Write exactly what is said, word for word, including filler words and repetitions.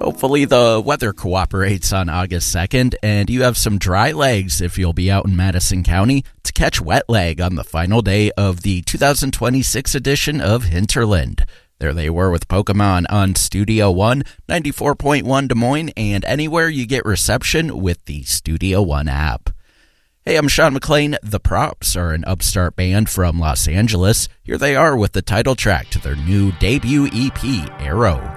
Hopefully the weather cooperates on August second, and you have some dry legs if you'll be out in Madison County to catch wet leg on the final day of the two thousand twenty-six edition of Hinterland. There they were with Pokemon on Studio One, ninety-four point one Des Moines, and anywhere you get reception with the Studio One app. Hey, I'm Sean McLean. The Props are an upstart band from Los Angeles. Here they are with the title track to their new debut E P, Arrow.